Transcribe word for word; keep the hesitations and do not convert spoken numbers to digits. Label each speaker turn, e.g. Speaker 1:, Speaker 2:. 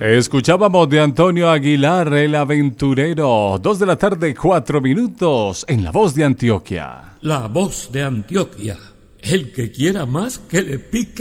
Speaker 1: Escuchábamos de Antonio Aguilar, el aventurero. Dos de la tarde, cuatro minutos, en La Voz de Antioquia.
Speaker 2: La Voz de Antioquia. El que quiera más, que le pique.